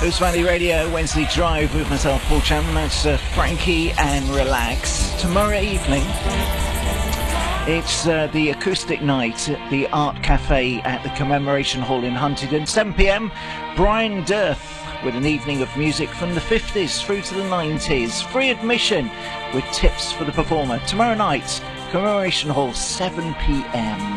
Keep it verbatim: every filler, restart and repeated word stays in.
Coast Valley Radio, Wednesday Drive with myself, Paul Chapman. That's uh, Frankie and Relax. Tomorrow evening, it's uh, the acoustic night at the Art Cafe at the Commemoration Hall in Huntingdon. seven p m, Brian Dirth with an evening of music from the fifties through to the nineties. Free admission with tips for the performer. Tomorrow night, Commemoration Hall, seven p m.